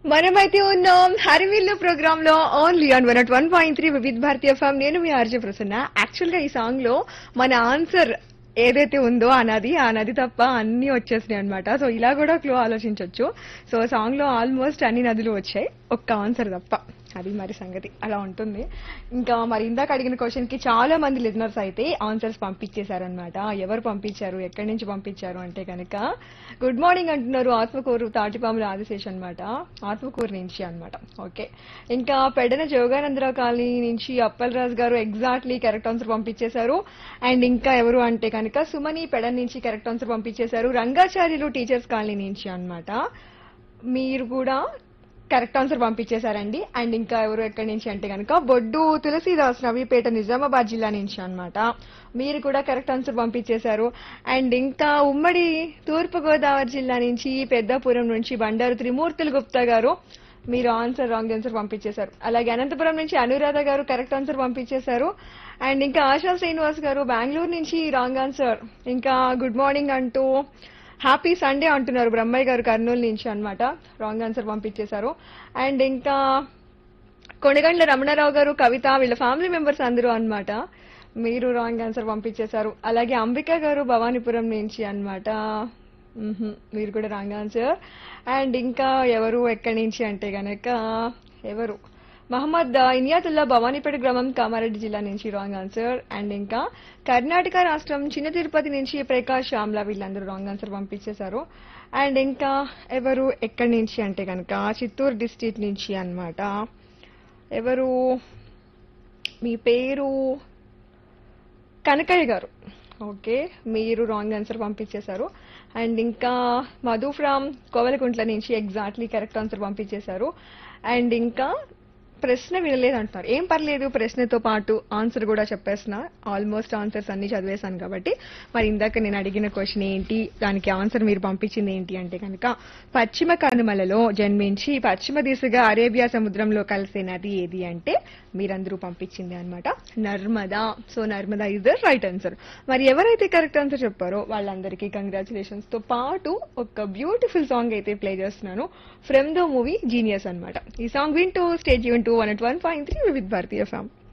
మనమైతే ఉన్నాం హరివిల్లు ప్రోగ్రామ్ లో ఓన్లీ ఆన్ 101.3 వివిధ భారతీయ ఫామ్. నేను మీ ఆర్జే ప్రసన్న. యాక్చువల్ గా ఈ సాంగ్ లో మన ఆన్సర్ ఏదైతే ఉందో ఆ నది తప్ప అన్ని వచ్చేసినాయి అనమాట. సో ఇలా కూడా క్లూ ఆలోచించవచ్చు. సో సాంగ్ లో ఆల్మోస్ట్ అన్ని నదులు వచ్చాయి, ఒక్క ఆన్సర్ తప్ప. అది మరి సంగతి అలా ఉంటుంది. ఇంకా మరి ఇందాక అడిగిన క్వశ్చన్ కి చాలా మంది లిజనర్స్ అయితే ఆన్సర్స్ పంపించేశారనమాట. ఎవరు పంపించారు, ఎక్కడి నుంచి పంపించారు అంటే కనుక గుడ్ మార్నింగ్ అంటున్నారు. ఆత్మకూరు తాటిపాముల ఆదిశేష్ అనమాట, ఆత్మకూరు నుంచి అనమాట. ఓకే, ఇంకా పెడన జోగానందరావు కాలనీ నుంచి అప్పలరాజు గారు ఎగ్జాక్ట్లీ కరెక్ట్ ఆన్సర్ పంపించేశారు. అండ్ ఇంకా ఎవరు అంటే కనుక సుమని పెడన్ నుంచి కరెక్ట్ ఆన్సర్ పంపించేశారు. రంగాచార్యులు టీచర్స్ కాలనీ నుంచి అనమాట. మీరు కూడా కరెక్ట్ ఆన్సర్ పంపించేశారండి. అండ్ ఇంకా ఎవరు ఎక్కడి నుంచి అంటే కనుక బొడ్డు తులసీదాస్ నవీపేట నిజామాబాద్ జిల్లా నుంచి అన్నమాట. మీరు కూడా కరెక్ట్ ఆన్సర్ పంపించేశారు. అండ్ ఇంకా ఉమ్మడి తూర్పు గోదావరి జిల్లా నుంచి పెద్దపురం నుంచి బండారు త్రిమూర్తులు గుప్తా గారు, మీరు రాంగ్ ఆన్సర్ పంపించేశారు. అలాగే అనంతపురం నుంచి అనురాధ గారు కరెక్ట్ ఆన్సర్ పంపించేశారు. అండ్ ఇంకా ఆశా శ్రీనివాస్ గారు బెంగళూరు నుంచి రాంగ్ ఆన్సర్. ఇంకా గుడ్ మార్నింగ్ అంటూ హ్యాపీ సండే అంటున్నారు బ్రహ్మయ్య గారు కర్నూలు నుంచి అన్నమాట. రాంగ్ ఆన్సర్ పంపించేశారు. అండ్ ఇంకా కొణిగండ్ల రమణారావు గారు కవిత వీళ్ళ ఫ్యామిలీ మెంబర్స్ అందరూ అన్నమాట. మీరు రాంగ్ ఆన్సర్ పంపించేశారు. అలాగే అంబిక గారు భవానీపురం నుంచి అన్నమాట. మీరు కూడా రాంగ్ ఆన్సర్. అండ్ ఇంకా ఎవరు ఎక్కడి నుంచి అంటే గనక ఎవరు మహమ్మద్ ఇనియాతుల్లా భవానీపేట గ్రామం కామారెడ్డి జిల్లా నుంచి రాంగ్ ఆన్సర్. అండ్ ఇంకా కర్ణాటక రాష్ట్రం చిన్న తిరుపతి నుంచి ప్రకాష్ శ్యామ్లా వీళ్ళందరూ రాంగ్ ఆన్సర్ పంపించేశారు. అండ్ ఇంకా ఎవరు ఎక్కడి నుంచి అంటే కనుక చిత్తూరు డిస్ట్రిక్ట్ నుంచి అన్నమాట. ఎవరు మీ పేరు కనకయ్య గారు. ఓకే, మీరు రాంగ్ ఆన్సర్ పంపించేశారు. అండ్ ఇంకా మధు ఫ్రమ్ కోవలకుంట్ల నుంచి ఎగ్జాక్ట్లీ కరెక్ట్ ఆన్సర్ పంపించేశారు. అండ్ ఇంకా ప్రశ్న వినలేదు అంటున్నారు. ఏం పర్లేదు, ప్రశ్నతో పాటు ఆన్సర్ కూడా చెప్పేస్తున్నా. ఆల్మోస్ట్ ఆన్సర్స్ అన్ని చదివేశాను కాబట్టి. మరి ఇందాక నేను అడిగిన క్వశ్చన్ ఏంటి, దానికి ఆన్సర్ మీరు పంపించింది ఏంటి అంటే కనుక పశ్చిమ కనుమలలో జన్మించి పశ్చిమ దిశగా అరేబియా సముద్రంలో కలిసే నది ఏది అంటే మీరందరూ పంపించింది అనమాట Narmada. So Narmada is the right answer. మరి ఎవరైతే కరెక్ట్ ఆన్సర్ చెప్పారో వాళ్ళందరికీ కంగ్రాచులేషన్స్ తో పాటు ఒక బ్యూటిఫుల్ సాంగ్ అయితే ప్లే చేస్తున్నాను ఫ్రమ్ ద మూవీ జీనియస్ అన్నమాట. ఈ సాంగ్ వింటూ స్టేట్ యూన్ 101.3 వివిధ భారతీయ ఫామ్.